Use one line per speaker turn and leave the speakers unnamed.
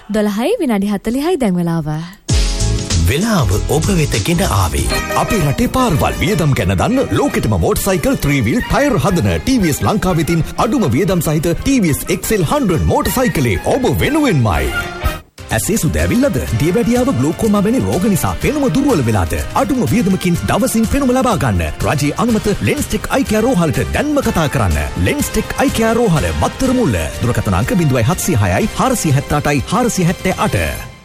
12:40 දැන් වෙලාව.
වෙලාව ඔබ වෙත ගෙන ආවේ.
අපේ රටේ පාරවල් වියදම් ගැන දන්න ලෝකෙටම මෝටර්සයිකල් 3-wheel ටයර් හදන TVS ලංකාව වෙතින් අඩුම වියදම් සහිත TVS XL 100 මෝටර්සයිකලේ ඔබ වෙනුවෙන්මයි. ඇසේ සුද ඇවිල්ලාද? දියවැඩියාව ග්ලූකෝමා වැනි රෝග නිසා පෙනුම දුර්වල වෙලාද? අඩුම වියදමකින් දවසින් පෙනුම ලබා ගන්න. රජයේ අනුමත ලෙන්ස්ටෙක් අයි කෙයා රෝහලට දැන්ම කතා කරන්න. ලෙන්ස්ටෙක් අයි කෙයා රෝහල මත්තර මුල්ල. දුරකථන අංක 0706 478 478.